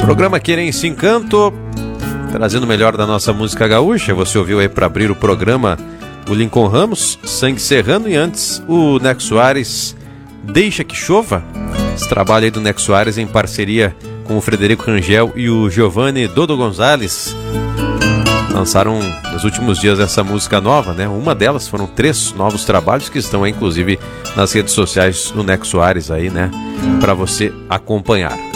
Programa Querência Encanto, trazendo o melhor da nossa música gaúcha. Você ouviu aí para abrir o programa o Lincoln Ramos, Sangue Serrano, e antes o Neco Soares, Deixa Que Chova. Esse trabalho aí do Neco Soares em parceria com o Frederico Rangel e o Giovanni Dodo Gonzalez. Lançaram nos últimos dias essa música nova, né? Uma delas, foram 3 novos trabalhos que estão aí, inclusive nas redes sociais do Neco Soares aí, né? Para você acompanhar.